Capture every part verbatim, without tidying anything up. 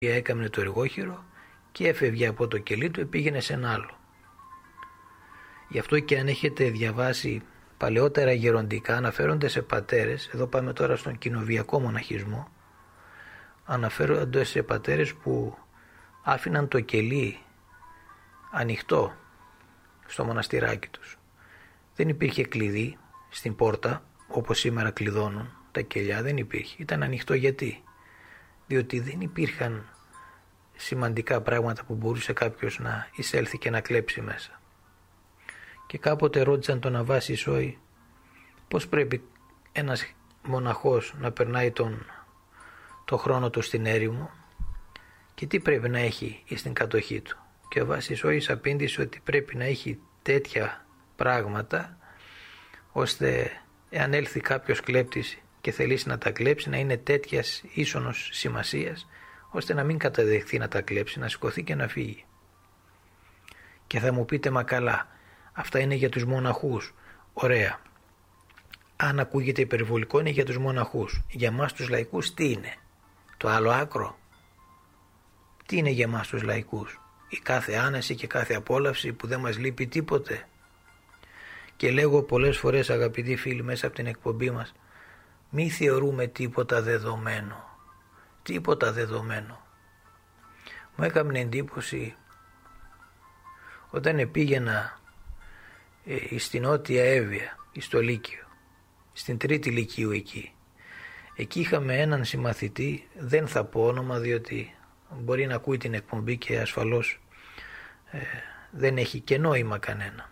έκαμνε το εργόχειρο και έφευγε από το κελί του, πήγαινε σε ένα άλλο. Γι' αυτό και αν έχετε διαβάσει παλαιότερα γεροντικά, αναφέρονται σε πατέρες, εδώ πάμε τώρα στον κοινοβιακό μοναχισμό, αναφέρονται σε πατέρες που άφηναν το κελί ανοιχτό στο μοναστηράκι τους. Δεν υπήρχε κλειδί στην πόρτα, όπως σήμερα κλειδώνουν τα κελιά, δεν υπήρχε. Ήταν ανοιχτό γιατί? Διότι δεν υπήρχαν σημαντικά πράγματα που μπορούσε κάποιος να εισέλθει και να κλέψει μέσα. Και κάποτε ρώτησαν τον Αββάση Σόη πώς πρέπει ένας μοναχός να περνάει τον, το χρόνο του στην έρημο και τι πρέπει να έχει στην κατοχή του. Και ο Αββάσης Σόης απήντησε ότι πρέπει να έχει τέτοια πράγματα ώστε εάν έλθει κάποιος κλέπτης και θελήσει να τα κλέψει, να είναι τέτοιας ίσονος σημασίας ώστε να μην καταδεχθεί να τα κλέψει, να σηκωθεί και να φύγει. Και θα μου πείτε, μα καλά, αυτά είναι για τους μοναχούς. Ωραία. Αν ακούγεται υπερβολικό, είναι για τους μοναχούς. Για μας τους λαϊκούς τι είναι? Το άλλο άκρο. Τι είναι για μας τους λαϊκούς? Η κάθε άνεση και κάθε απόλαυση που δεν μας λείπει τίποτε. Και λέγω πολλές φορές, αγαπητοί φίλοι, μέσα από την εκπομπή μας, μη θεωρούμε τίποτα δεδομένο. Τίποτα δεδομένο. Μου έκανε εντύπωση όταν πήγαινα ε, στην Νότια Εύβοια, στο Λύκειο, στην τρίτη Λυκείου εκεί. Εκεί είχαμε έναν συμμαθητή, δεν θα πω όνομα διότι μπορεί να ακούει την εκπομπή και ασφαλώς ε, δεν έχει και νόημα κανένα.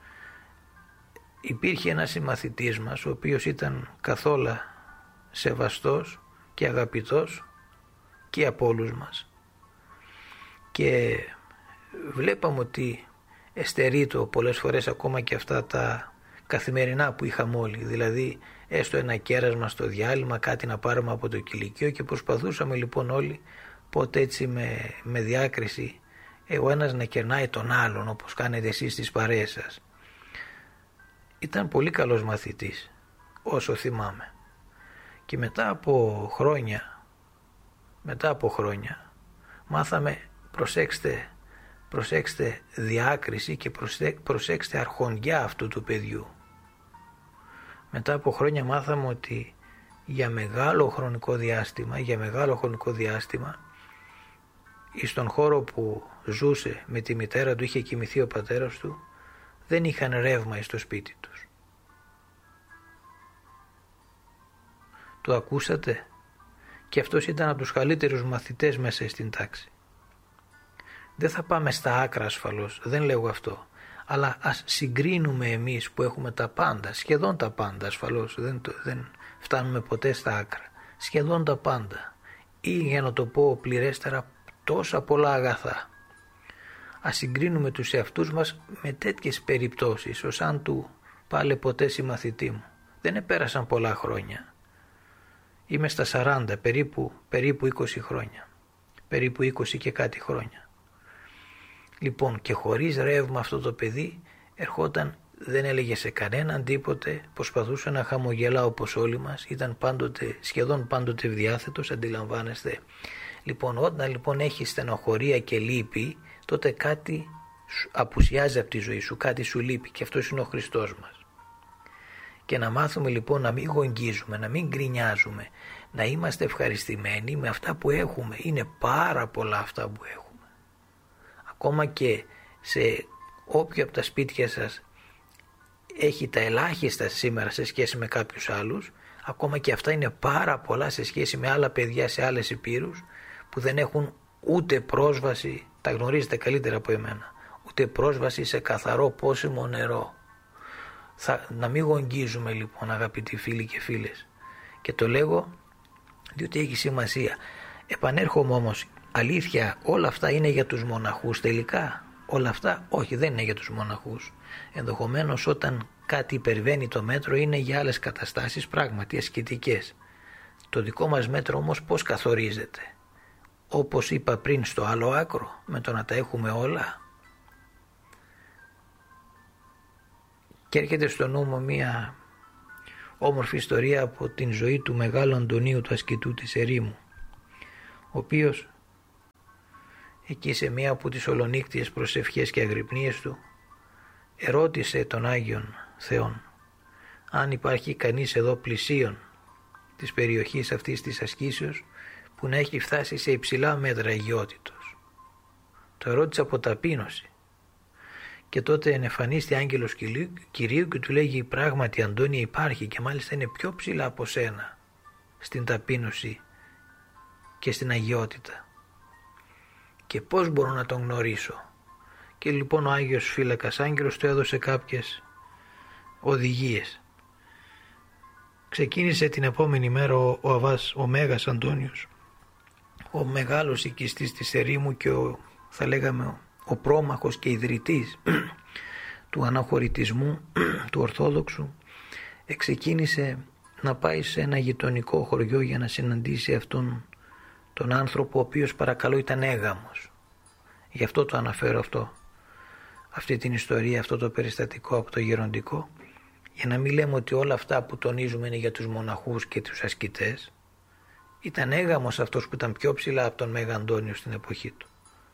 Υπήρχε ένας συμμαθητής μας ο οποίος ήταν καθόλου σεβαστός και αγαπητός και από όλους μας και βλέπαμε ότι εστερεί το πολλές φορές ακόμα και αυτά τα καθημερινά που είχαμε όλοι, δηλαδή έστω ένα κέρασμα στο διάλειμμα, κάτι να πάρουμε από το κηλικείο, και προσπαθούσαμε λοιπόν όλοι πότε έτσι με, με διάκριση ο ένας να κερνάει τον άλλον όπως κάνετε εσείς στις παρέες σας. Ήταν πολύ καλός μαθητής όσο θυμάμαι και μετά από χρόνια μετά από χρόνια μάθαμε, προσέξτε προσέξτε διάκριση και προσέξτε αρχοντιά αυτού του παιδιού. Μετά από χρόνια μάθαμε ότι για μεγάλο χρονικό διάστημα για μεγάλο χρονικό διάστημα στον χώρο που ζούσε με τη μητέρα του, είχε κοιμηθεί ο πατέρας του, δεν είχαν ρεύμα στο σπίτι τους. Το ακούσατε? Και αυτός ήταν από τους καλύτερους μαθητές μέσα στην τάξη. Δεν θα πάμε στα άκρα ασφαλώς, δεν λέγω αυτό, αλλά ας συγκρίνουμε εμείς που έχουμε τα πάντα, σχεδόν τα πάντα ασφαλώς, δεν, δεν φτάνουμε ποτέ στα άκρα, σχεδόν τα πάντα, ή για να το πω πληρέστερα, τόσα πολλά αγαθά. Ας συγκρίνουμε τους εαυτούς μας με τέτοιες περιπτώσεις, ως αν του πάλε ποτέ συμμαθητή μου. Δεν επέρασαν πολλά χρόνια. Είμαι στα σαράντα, περίπου, περίπου είκοσι χρόνια. Περίπου είκοσι και κάτι χρόνια. Λοιπόν, και χωρίς ρεύμα αυτό το παιδί ερχόταν, δεν έλεγε σε κανέναν τίποτε, προσπαθούσε να χαμογελά όπως όλοι μας, ήταν πάντοτε, σχεδόν πάντοτε ευδιάθετος, αντιλαμβάνεστε. Λοιπόν, όταν λοιπόν έχει στενοχωρία και λύπη, τότε κάτι απουσιάζει από τη ζωή σου, κάτι σου λείπει, και αυτός είναι ο Χριστός μας. Και να μάθουμε λοιπόν να μην γογγίζουμε, να μην γκρινιάζουμε, να είμαστε ευχαριστημένοι με αυτά που έχουμε. Είναι πάρα πολλά αυτά που έχουμε. Ακόμα και σε όποιο από τα σπίτια σας έχει τα ελάχιστα σήμερα σε σχέση με κάποιους άλλους, ακόμα και αυτά είναι πάρα πολλά σε σχέση με άλλα παιδιά σε άλλες υπήρους που δεν έχουν ούτε πρόσβαση, τα γνωρίζετε καλύτερα από εμένα, ούτε πρόσβαση σε καθαρό πόσιμο νερό. Θα, να μην γογγίζουμε λοιπόν, αγαπητοί φίλοι και φίλες, και το λέγω διότι έχει σημασία. Επανέρχομαι όμως, αλήθεια όλα αυτά είναι για τους μοναχούς τελικά? Όλα αυτά όχι, δεν είναι για τους μοναχούς. Ενδεχομένως όταν κάτι υπερβαίνει το μέτρο είναι για άλλες καταστάσεις, πράγματι ασκητικές. Το δικό μας μέτρο όμως πώς καθορίζεται? Όπως είπα πριν, στο άλλο άκρο, με το να τα έχουμε όλα. Και έρχεται στο νου μου μία όμορφη ιστορία από την ζωή του Μεγάλου Αντωνίου του ασκητού της ερήμου, ο οποίος εκεί σε μία από τις ολονύκτιες προσευχές και αγρυπνίες του, ερώτησε τον Άγιον Θεόν αν υπάρχει κανείς εδώ πλησίον της περιοχής αυτής της ασκήσεως που να έχει φτάσει σε υψηλά μέτρα αγιότητος. Το ερώτησε από ταπείνωση. Και τότε ενεφανίστη άγγελος Κυρίου και του λέγει πράγματι Αντώνια υπάρχει και μάλιστα είναι πιο ψηλά από σένα στην ταπείνωση και στην αγιότητα. Και πώς μπορώ να τον γνωρίσω? Και λοιπόν ο Άγιος Φύλακας Άγγελος του έδωσε κάποιες οδηγίες. Ξεκίνησε την επόμενη μέρα ο, ο Αββάς, ο Μέγας Αντώνιος, ο μεγάλος οικιστής της ερήμου και ο, θα λέγαμε ο πρόμαχος και ιδρυτής του αναχωρητισμού, του Ορθόδοξου, ξεκίνησε να πάει σε ένα γειτονικό χωριό για να συναντήσει αυτόν τον άνθρωπο, ο οποίος παρακαλώ ήταν έγαμος. Γι' αυτό το αναφέρω αυτό, αυτή την ιστορία, αυτό το περιστατικό από το γεροντικό, για να μην λέμε ότι όλα αυτά που τονίζουμε είναι για τους μοναχούς και τους ασκητές. Ήταν έγαμος αυτός που ήταν πιο ψηλά από τον Μέγα Αντώνιο στην εποχή του.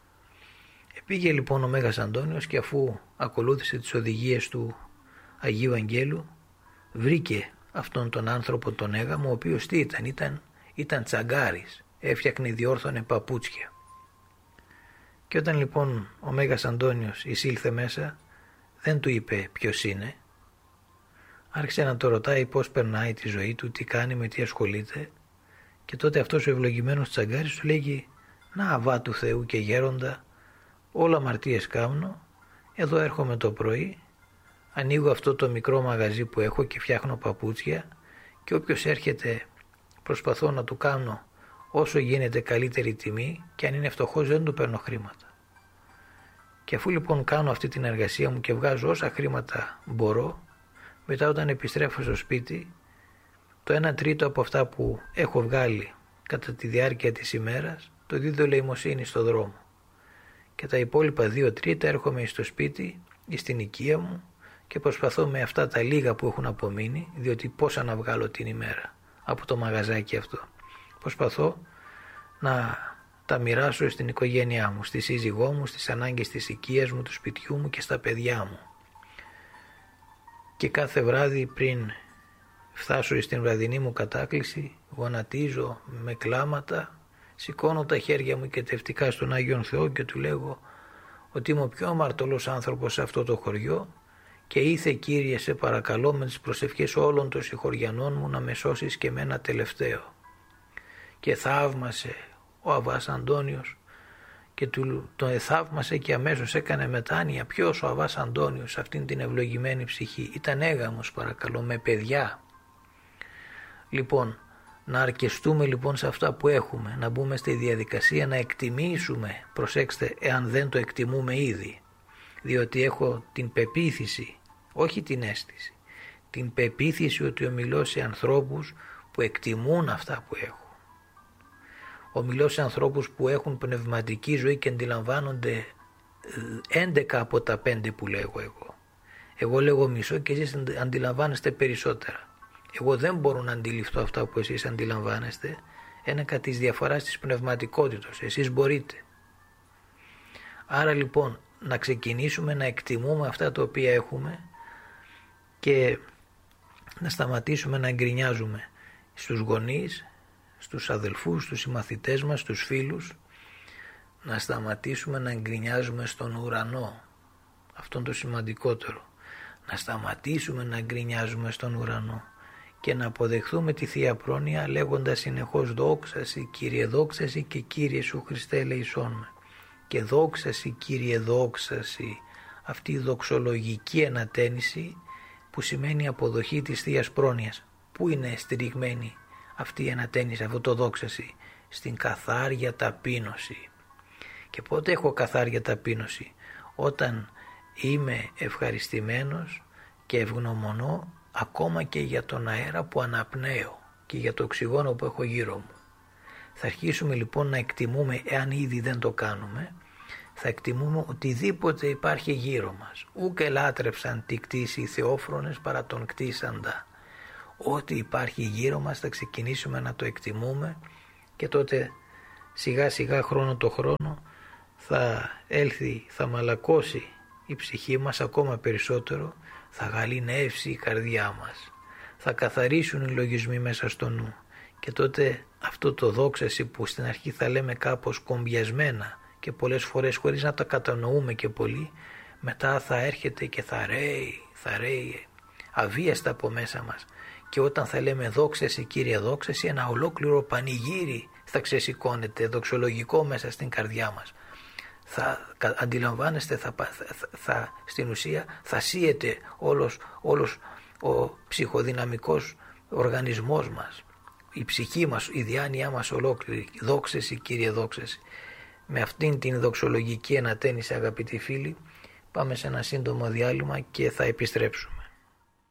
Πήγε λοιπόν ο Μέγας Αντώνιος και αφού ακολούθησε τις οδηγίες του Αγίου Αγγέλου, βρήκε αυτόν τον άνθρωπο τον έγαμο, ο οποίος τι ήταν, ήταν, ήταν τσαγκάρης, έφτιαχνε, διόρθωνε παπούτσια. Και όταν λοιπόν ο Μέγας Αντώνιος εισήλθε μέσα, δεν του είπε ποιος είναι, άρχισε να το ρωτάει πώς περνάει τη ζωή του, τι κάνει, με τι ασχολείται, και τότε αυτός ο ευλογημένος τσαγκάρης του λέγει «Να Αββά του Θεού και γέροντα, όλα αμαρτίες κάμνω, εδώ έρχομαι το πρωί, ανοίγω αυτό το μικρό μαγαζί που έχω και φτιάχνω παπούτσια και όποιος έρχεται προσπαθώ να του κάνω όσο γίνεται καλύτερη τιμή και αν είναι φτωχός δεν του παίρνω χρήματα. Και αφού λοιπόν κάνω αυτή την εργασία μου και βγάζω όσα χρήματα μπορώ, μετά όταν επιστρέφω στο σπίτι, το ένα τρίτο από αυτά που έχω βγάλει κατά τη διάρκεια της ημέρας το δίδω ελεημοσύνη στο δρόμο. Και τα υπόλοιπα δύο τρίτα έρχομαι στο σπίτι ή στην οικία μου και προσπαθώ με αυτά τα λίγα που έχουν απομείνει, διότι πόσα να βγάλω την ημέρα από το μαγαζάκι αυτό, προσπαθώ να τα μοιράσω στην οικογένειά μου, στη σύζυγό μου, στις ανάγκες της οικίας μου, του σπιτιού μου και στα παιδιά μου. Και κάθε βράδυ πριν φτάσω στην βραδινή μου κατάκληση, γονατίζω με κλάματα, σηκώνω τα χέρια μου κετευτικά στον Άγιον Θεό και του λέγω ότι είμαι ο πιο αμαρτωλός άνθρωπος σε αυτό το χωριό και ήθε Κύριε σε παρακαλώ με τις προσευχές όλων των συγχωριανών μου να με σώσεις και με ένα τελευταίο. Και θαύμασε ο Αββάς Αντώνιος και του, τον εθαύμασε και αμέσως έκανε μετάνοια. Ποιος? Ο Αββάς Αντώνιος, αυτήν την ευλογημένη ψυχή. Ήταν έγαμος παρακαλώ με παιδιά. Λοιπόν, να αρκεστούμε λοιπόν σε αυτά που έχουμε, να μπούμε στη διαδικασία να εκτιμήσουμε, προσέξτε, εάν δεν το εκτιμούμε ήδη, διότι έχω την πεποίθηση, όχι την αίσθηση, την πεποίθηση ότι ομιλώ σε ανθρώπους που εκτιμούν αυτά που έχω. Ομιλώ σε ανθρώπους που έχουν πνευματική ζωή και αντιλαμβάνονται έντεκα από τα πέντε που λέγω εγώ. Εγώ λέγω μισό και εσείς αντιλαμβάνεστε περισσότερα. Εγώ δεν μπορώ να αντιληφθώ αυτά που εσείς αντιλαμβάνεστε, ένακα της διαφοράς της πνευματικότητας. Εσείς μπορείτε. Άρα λοιπόν να ξεκινήσουμε να εκτιμούμε αυτά τα οποία έχουμε και να σταματήσουμε να γκρινιάζουμε στους γονείς, στους αδελφούς, στους συμμαθητές μας, στους φίλους, να σταματήσουμε να γκρινιάζουμε στον ουρανό. Αυτό είναι το σημαντικότερο. Να σταματήσουμε να γκρινιάζουμε στον ουρανό και να αποδεχθούμε τη Θεία Πρόνοια λέγοντας συνεχώς δόξαση Κύριε, δόξαση και Κύριε Σου Χριστέ ελεησόν με. Και δόξαση Κύριε, δόξαση, αυτή η δοξολογική ανατένιση που σημαίνει αποδοχή της Θείας Πρόνοιας. Πού είναι στηριγμένη αυτή η ανατένιση, αυτό το δόξαση? Στην καθάρια ταπείνωση. Και πότε έχω καθάρια ταπείνωση? Όταν είμαι ευχαριστημένος και ευγνωμονώ ακόμα και για τον αέρα που αναπνέω και για το οξυγόνο που έχω γύρω μου. Θα αρχίσουμε λοιπόν να εκτιμούμε, εάν ήδη δεν το κάνουμε, θα εκτιμούμε οτιδήποτε υπάρχει γύρω μας. Ούκ ελάτρεψαν τη κτήση οι θεόφρονες παρά τον κτήσαντα. Ό,τι υπάρχει γύρω μας θα ξεκινήσουμε να το εκτιμούμε και τότε σιγά σιγά χρόνο το χρόνο θα έλθει, θα μαλακώσει η ψυχή μας ακόμα περισσότερο, θα γαληνεύσει η καρδιά μας, θα καθαρίσουν οι λογισμοί μέσα στο νου και τότε αυτό το δόξαση που στην αρχή θα λέμε κάπως κομπιασμένα και πολλές φορές χωρίς να τα κατανοούμε και πολύ, μετά θα έρχεται και θα ρέει, θα ρέει αβίαστα από μέσα μας και όταν θα λέμε δόξαση Κύριε δόξαση, ένα ολόκληρο πανηγύρι θα ξεσηκώνεται δοξολογικό μέσα στην καρδιά μας. Θα αντιλαμβάνεστε, θα, θα, θα, στην ουσία θα σύεται όλος, όλος ο ψυχοδυναμικός οργανισμός μας, η ψυχή μας, η διάνοιά μας ολόκληρη. Δόξαση Κύριε δόξαση. Με αυτήν την δοξολογική ανατένιση, αγαπητοί φίλοι, πάμε σε ένα σύντομο διάλειμμα και θα επιστρέψουμε.